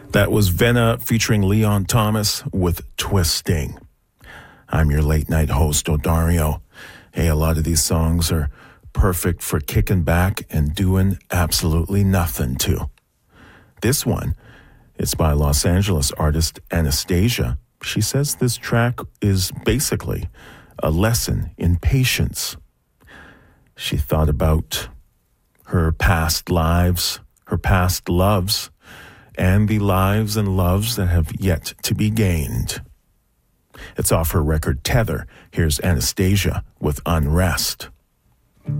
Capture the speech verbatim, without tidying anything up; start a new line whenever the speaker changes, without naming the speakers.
That was Venna featuring Leon Thomas with Twisting. I'm your late night host, Odario. Hey, a lot of these songs are perfect for kicking back and doing absolutely nothing to. This one, it's by Los Angeles artist Anastasia. She says this track is basically a lesson in patience. She thought about her past lives, her past loves, and the lives and loves that have yet to be gained. It's off her record Tether. Here's Anastasia with Unrest.